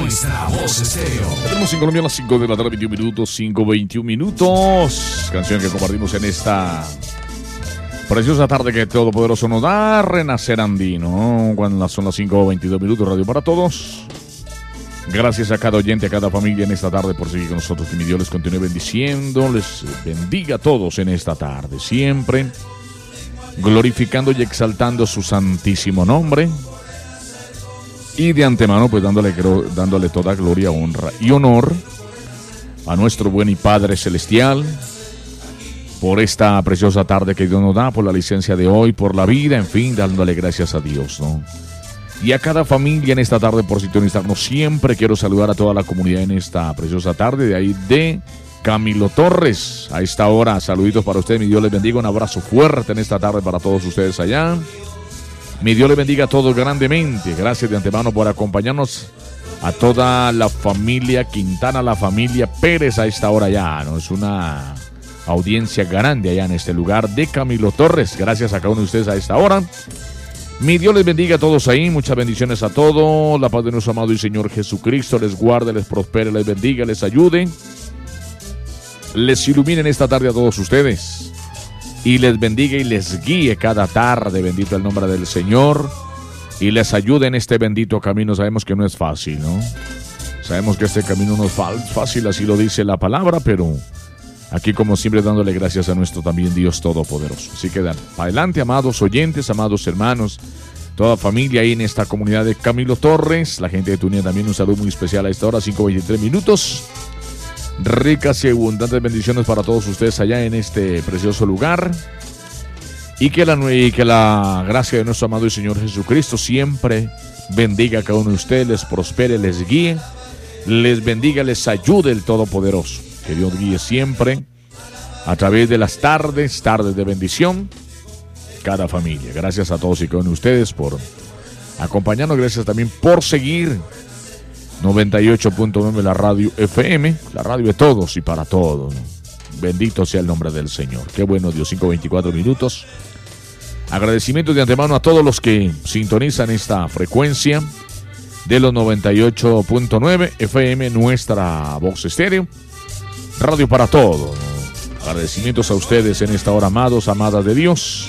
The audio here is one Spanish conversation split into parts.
Nuestra Voz Estéreo. Tenemos en Colombia a las 5 de la tarde, 21 minutos, 5:21 minutos. Canción que compartimos en esta preciosa tarde que Todopoderoso nos da, Renacer Andino. Cuando son las 5:22 minutos, Radio para Todos. Gracias a cada oyente, a cada familia en esta tarde por seguir con nosotros. Que mi Dios les continúe bendiciendo, les bendiga a todos en esta tarde. Siempre glorificando y exaltando su santísimo nombre. Y de antemano, pues dándole toda gloria, honra y honor a nuestro buen y Padre Celestial por esta preciosa tarde que Dios nos da, por la licencia de hoy, por la vida, en fin, dándole gracias a Dios, ¿no? Y a cada familia en esta tarde por sintonizarnos. Siempre quiero saludar a toda la comunidad en esta preciosa tarde, de ahí de Camilo Torres. A esta hora, saluditos para ustedes, mi Dios les bendiga, un abrazo fuerte en esta tarde para todos ustedes allá. Mi Dios les bendiga a todos grandemente. Gracias de antemano por acompañarnos. A toda la familia Quintana, la familia Pérez a esta hora ya, ¿no? Es una audiencia grande allá en este lugar de Camilo Torres. Gracias a cada uno de ustedes a esta hora. Mi Dios les bendiga a todos ahí. Muchas bendiciones a todos. La paz de nuestro amado y Señor Jesucristo les guarde, les prospere, les bendiga, les ayude. Les ilumine en esta tarde a todos ustedes. Y les bendiga y les guíe cada tarde, bendito el nombre del Señor, y les ayude en este bendito camino. Sabemos que no es fácil, ¿no? Sabemos que este camino no es fácil, así lo dice la palabra, pero aquí como siempre dándole gracias a nuestro también Dios Todopoderoso. Así que para adelante, amados oyentes, amados hermanos, toda familia ahí en esta comunidad de Camilo Torres, la gente de Tunía también un saludo muy especial a esta hora, 5:23 minutos. Ricas y abundantes bendiciones para todos ustedes allá en este precioso lugar. Y que la gracia de nuestro amado y Señor Jesucristo siempre bendiga a cada uno de ustedes, les prospere, les guíe, les bendiga, les ayude el Todopoderoso. Que Dios guíe siempre a través de las tardes de bendición, cada familia. Gracias a todos y cada uno de ustedes por acompañarnos. Gracias también por seguir 98.9 la radio FM, la radio de todos y para todos. Bendito sea el nombre del Señor. Qué bueno Dios, 5:24 minutos. Agradecimientos de antemano a todos los que sintonizan esta frecuencia de los 98.9 FM, nuestra Voz Estéreo, radio para todos. Agradecimientos a ustedes en esta hora, amados, amadas de Dios.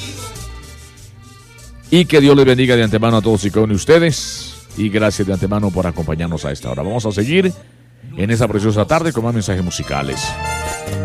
Y que Dios les bendiga de antemano a todos y cada uno de ustedes. Y gracias de antemano por acompañarnos a esta hora. Vamos a seguir en esta preciosa tarde con más mensajes musicales.